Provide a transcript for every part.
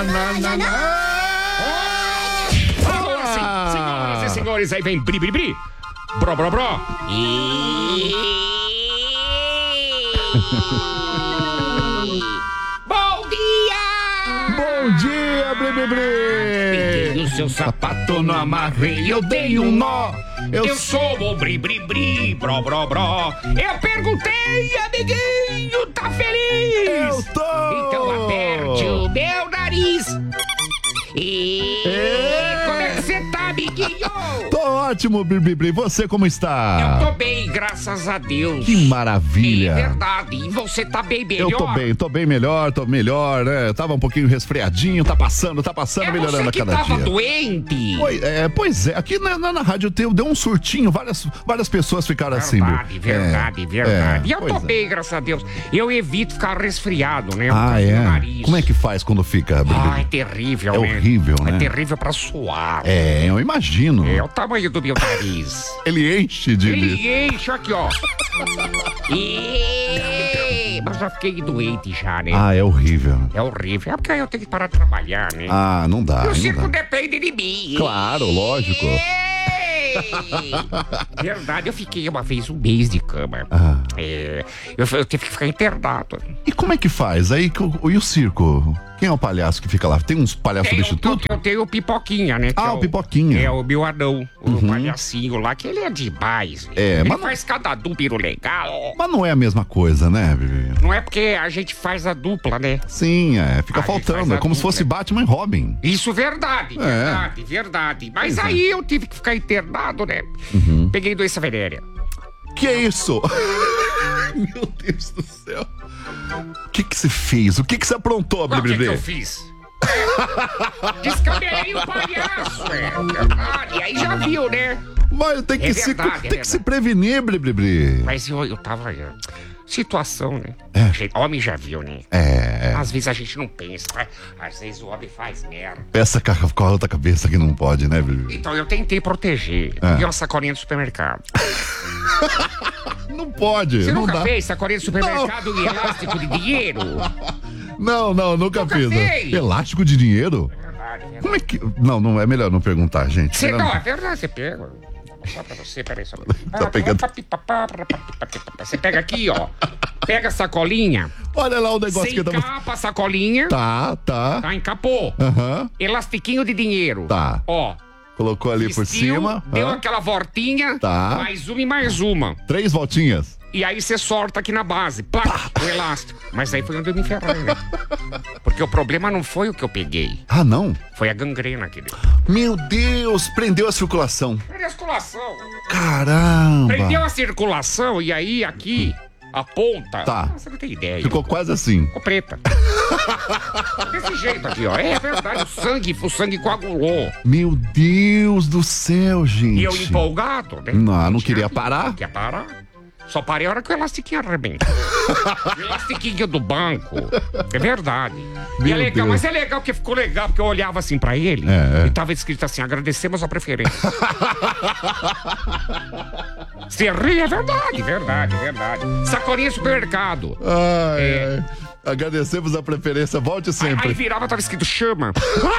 Senhoras e senhores, aí vem Bri Bri Bri. Bro, bro, bro. Bom dia! Bom dia, Bri Bri Bri! Peguei o seu sapato, não amarrei, eu dei um nó. Eu sou o Bri Bri Bri, bro, bro, bro. Eu perguntei, amiguinho, tá feliz? Eu tô! Então aperte o meu nariz. Como é que você tá, amiguinho? Tô ótimo, Bri Bri Bri. Você como está? Eu tô bem, graças a Deus. Que maravilha. É verdade. E você tá bem melhor? Eu tô bem melhor, né? Eu tava um pouquinho resfriadinho, tá passando, melhorando a cada dia. Você que tava doente. Pois é, aqui na rádio deu um surtinho, várias pessoas ficaram assim. Verdade. E eu tô bem, graças a Deus. Eu evito ficar resfriado, né? Nariz. Como é que faz quando fica, Bri Bri? É terrível, né? Horrível, né? É terrível pra suar. Eu imagino. É o tamanho do meu nariz. Ele enche de... Ele enche aqui, ó. Mas já fiquei doente já, né? É horrível. É horrível. É porque aí eu tenho que parar de trabalhar, né? Não dá. E o circo depende de mim. Claro, lógico. Verdade, eu fiquei uma vez um mês de cama. Eu tive que ficar internado. E como é que faz? Aí, e o circo? Quem é o palhaço que fica lá? Tem uns palhaços substitutos? Eu tenho o Pipoquinha, né? O Pipoquinha. É o meu anão, o palhacinho lá, que ele é demais. Ele faz cada duplo legal. Mas não é a mesma coisa, né, Vivi? Não é porque a gente faz a dupla, né? Sim, fica faltando. É como se fosse Batman e Robin. Isso, verdade. Mas aí eu tive que ficar internado, né? Peguei doença venérea. Que é isso? Meu Deus do céu. O que você fez? O que você aprontou, Bri Bri Bri? O que eu fiz? Descabelei o palhaço, verdade. Aí já viu, né? Mas tem que se prevenir, Bri Bri Bri. Mas eu tava... Situação, né? Homem já viu, né? Às vezes a gente não pensa, né? Às vezes o homem faz merda. Essa com a outra cabeça que não pode, né, Bri Bri? Então eu tentei proteger. Peguei uma sacolinha do supermercado. Não pode. Você não nunca dá. fez sacolinha do supermercado e elástico de dinheiro? Não, nunca fiz. Fez. Elástico de dinheiro? Verdade. Como é que... Não, é melhor não perguntar, gente. É verdade, você pega. Só pra você, peraí. Tá pegando. Você pega aqui, ó. Pega a sacolinha. Olha lá o negócio Você que eu encapa a sacolinha. Tá. Encapou. Elastiquinho de dinheiro. Tá. Ó. Colocou ali por cima. Deu aquela voltinha. Tá. Mais uma e mais uma. 3 voltinhas. E aí você sorta aqui na base. O elástico. Mas aí foi onde eu me ferrei, né? Porque o problema não foi o que eu peguei. Não? Foi a gangrena que deu. Meu Deus, prendeu a circulação. Prendeu a circulação. Caramba. Prendeu a circulação e aí aqui, a ponta... Tá. Você não tem ideia. Ficou quase assim. Ficou preta. Desse jeito aqui, ó. É verdade, o sangue coagulou. Meu Deus do céu, gente. E eu empolgado, né? Não queria parar. Não queria parar. Só parei a hora que o elastiquinho arrebenta. O elastiquinho do banco. É verdade. E é legal, Deus. mas é legal porque ficou legal, porque eu olhava assim pra ele e tava escrito assim, agradecemos a preferência. Você ri, é verdade. Sacolinha de supermercado. Agradecemos a preferência, volte sempre. Aí virava, tava escrito chama.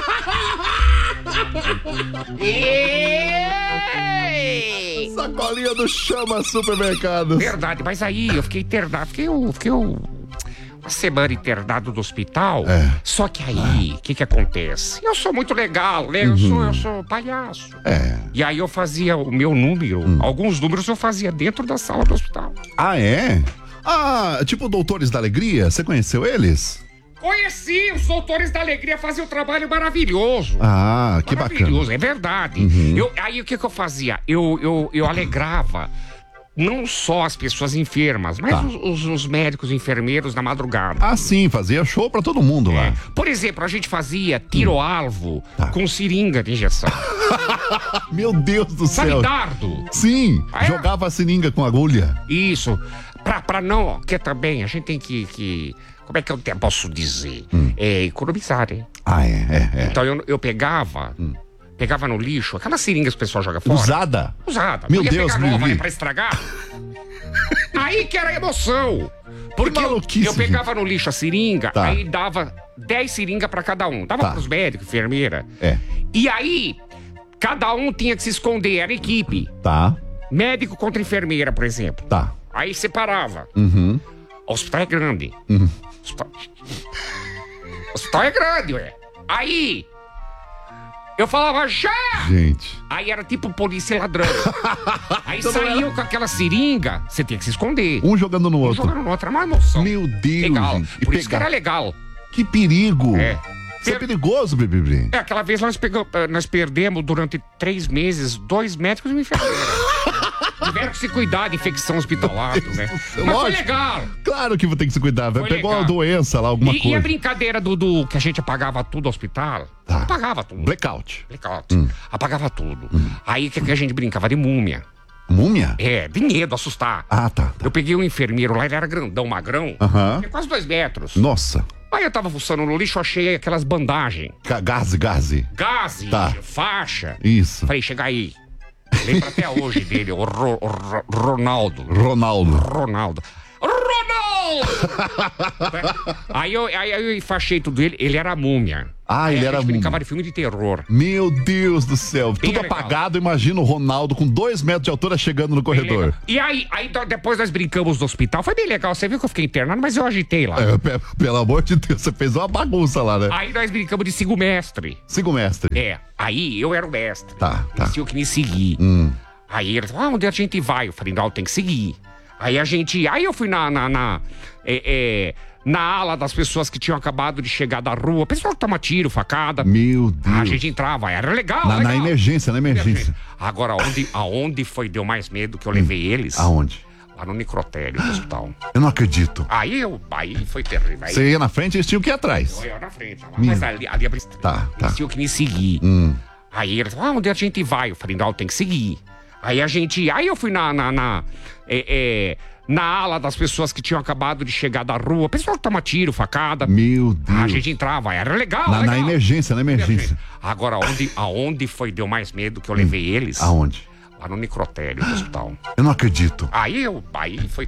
Sacolinha do Chama Supermercado. Verdade, mas aí eu fiquei internado, fiquei uma semana internado do hospital. Só que aí, o que acontece? Eu sou muito legal, né? Eu sou palhaço. E aí eu fazia o meu número, alguns números eu fazia dentro da sala do hospital. Tipo Doutores da Alegria, você conheceu eles? Conheci, os Doutores da Alegria faziam um trabalho maravilhoso. Que maravilhoso, bacana. é verdade. Aí o que eu fazia? Eu alegrava não só as pessoas enfermas, mas os médicos, enfermeiros na madrugada. Sim, fazia show pra todo mundo lá. Por exemplo, a gente fazia tiro-alvo com seringa de injeção. Meu Deus do céu. Sabe dardo? Sim, jogava a seringa com agulha. Isso. Pra não... Que também a gente tem que como é que eu posso dizer? Economizar, né? Então eu pegava no lixo, aquelas seringas que o pessoal joga fora. Usada? Usada. Meu Ia Deus, pegar nova, Vivi. né, pra estragar. Aí que era a emoção. Porque maluquice, eu pegava no lixo a seringa, Tá. aí dava 10 seringas pra cada um. Dava pros médicos, enfermeira. E aí, cada um tinha que se esconder, era equipe. Tá. Médico contra enfermeira, por exemplo. Tá. Aí separava. O hospital é grande. Hospital é grande, ué. Aí, eu falava, já! Gente. Aí era tipo polícia e ladrão. Aí saíam com aquela seringa, você tinha que se esconder. Um jogando no outro. Jogando no outro, era uma emoção. Meu Deus, Legal. gente. E Por isso que pegar. era legal. Que perigo. É. Isso é perigoso, Bribri. É, aquela vez nós perdemos durante 3 meses 2 médicos e uma enfermeira. Tiveram que se cuidar de infecção hospitalar, né? Mas foi Lógico. legal. Claro que tem que se cuidar. Foi Pegou legal. uma doença lá, alguma E coisa. a brincadeira do que a gente apagava tudo no hospital? Tá. Apagava tudo. Blackout. Blackout. Apagava tudo. Aí que a gente brincava de múmia. Múmia? É, de medo, assustar. Ah, tá. Eu peguei um enfermeiro lá, ele era grandão, magrão. Aham. Quase 2 metros. Nossa. Aí eu tava fuçando no lixo, achei aquelas bandagens. Gaze. Gaze, Tá. faixa. Isso. Falei, chega aí. Lembro até hoje dele, o Ronaldo. Ronaldo. aí eu enfaixei tudo ele era múmia. Ah, Aí ele a era gente múmia. brincava de filme de terror. Meu Deus do céu. Bem Tudo legal. apagado. Imagina o Ronaldo com 2 metros de altura chegando no corredor. E aí depois nós brincamos no hospital, foi bem legal. Você viu que eu fiquei internado, mas eu agitei lá. Pelo amor de Deus, você fez uma bagunça lá, né? Aí nós brincamos de sigo mestre. Sigo mestre. É, aí eu era o mestre. Tá. Eles tinham que me seguir. Aí eles falaram, onde a gente vai? Eu falei, não, tem que seguir. Aí eu fui na ala das pessoas que tinham acabado de chegar da rua. Pessoal que toma tiro, facada. Meu Deus. A gente entrava, era legal, Na legal. emergência. Agora, aonde foi deu mais medo que eu levei eles? Aonde? Lá no necrotério do hospital. Eu não acredito. Aí foi terrível. Aí Você ia na frente e eles tinham que ir atrás. eu na frente. Mas ali eles Tá. tinham que me seguir. Aí eles falaram, onde a gente vai? Eu falei, não, tem que seguir. Aí eu fui na ala das pessoas que tinham acabado de chegar da rua. Pessoal que toma tiro, facada. Meu Deus. A gente entrava, era legal, Na legal. emergência. Agora, aonde foi deu mais medo que eu levei eles? Aonde? Lá no necrotério do hospital. Eu não acredito. Aí foi